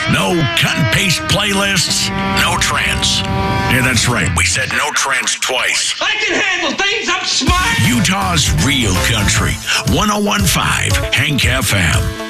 No cut and paste playlists. No trends. Yeah, that's right. We said no trends twice. I can handle things. I'm smart. Utah's real country. 101.5 Hank FM.